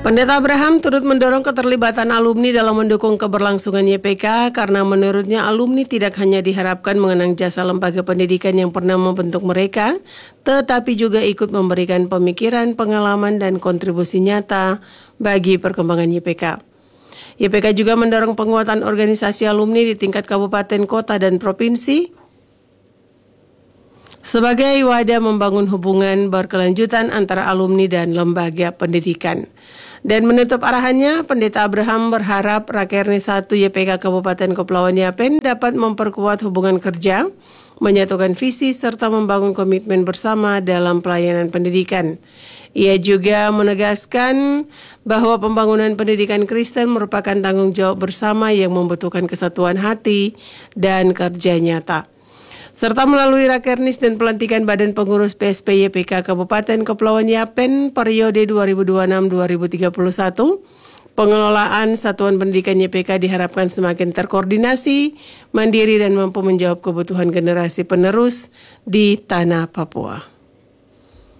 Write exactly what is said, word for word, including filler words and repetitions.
Pendeta Abraham turut mendorong keterlibatan alumni dalam mendukung keberlangsungan Y P K karena menurutnya alumni tidak hanya diharapkan mengenang jasa lembaga pendidikan yang pernah membentuk mereka, tetapi juga ikut memberikan pemikiran, pengalaman, dan kontribusi nyata bagi perkembangan Y P K. Y P K juga mendorong penguatan organisasi alumni di tingkat kabupaten, kota, dan provinsi sebagai wadah membangun hubungan berkelanjutan antara alumni dan lembaga pendidikan. Dan menutup arahannya, Pendeta Abraham berharap Rakernis satu Y P K Kabupaten Kepulauan Yapen dapat memperkuat hubungan kerja, menyatukan visi, serta membangun komitmen bersama dalam pelayanan pendidikan. Ia juga menegaskan bahwa pembangunan pendidikan Kristen merupakan tanggung jawab bersama yang membutuhkan kesatuan hati dan kerja nyata. Serta melalui Rakernis dan pelantikan Badan Pengurus P S P Y P K Kabupaten Kepulauan Yapen periode dua ribu dua puluh enam sampai dua ribu tiga puluh satu, pengelolaan Satuan Pendidikan Y P K diharapkan semakin terkoordinasi, mandiri, dan mampu menjawab kebutuhan generasi penerus di tanah Papua.